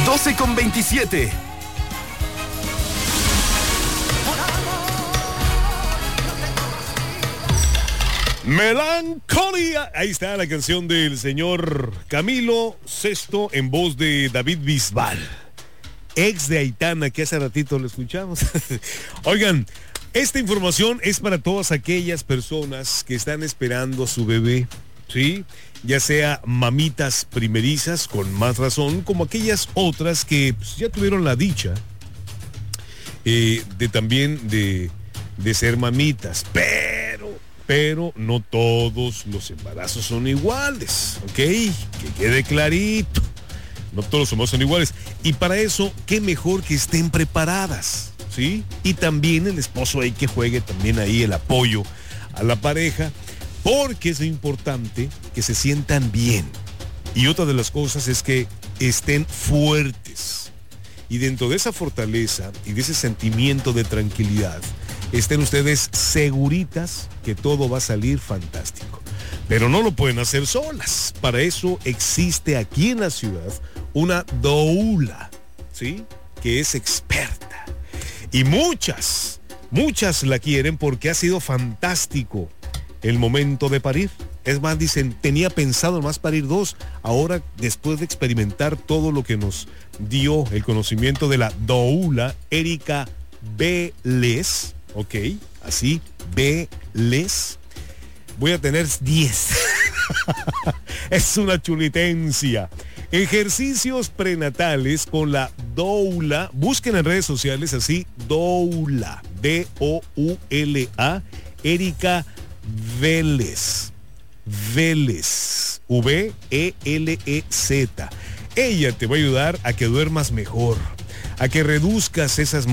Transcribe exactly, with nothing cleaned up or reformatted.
doce con veintisiete. Melancolía. Ahí está la canción del señor Camilo Sesto en voz de David Bisbal, ex de Aitana, que hace ratito lo escuchamos. Oigan, esta información es para todas aquellas personas que están esperando a su bebé, ¿sí? Ya sea mamitas primerizas, con más razón, como aquellas otras que pues, ya tuvieron la dicha eh, de también de, de ser mamitas, pero pero no todos los embarazos son iguales, ¿ok? Que quede clarito, no todos los embarazos son iguales, y para eso, qué mejor que estén preparadas, ¿sí? Y también el esposo hay que juegue también ahí el apoyo a la pareja, porque es importante que se sientan bien. Y otra de las cosas es que estén fuertes. Y dentro de esa fortaleza y de ese sentimiento de tranquilidad, estén ustedes seguritas que todo va a salir fantástico. Pero no lo pueden hacer solas. Para eso existe aquí en la ciudad una doula, ¿sí? Que es experta. Y muchas, muchas la quieren porque ha sido fantástico el momento de parir. Es más, dicen, tenía pensado más parir dos. Ahora, después de experimentar todo lo que nos dio el conocimiento de la doula Erika Vélez, ok, así, Vélez, voy a tener diez. Es una chulitencia. Ejercicios prenatales con la doula. Busquen en redes sociales así, doula, D O U L A, Erika Vélez. Vélez, V E L E Z. Ella te va a ayudar a que duermas mejor, a que reduzcas esas